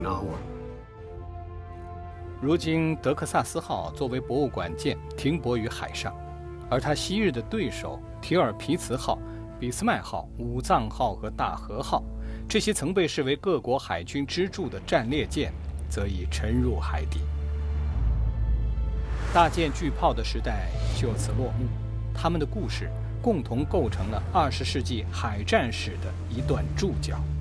hour. 如今德克萨斯号作为博物馆舰停泊于海上，而它昔日的对手提尔皮茨号、俾斯麦号、武藏号和大和号，这些曾被视为各国海军支柱的战列舰，则已沉入海底。大舰巨炮的时代就此落幕，他们的故事共同构成了20世纪海战史的一段注脚。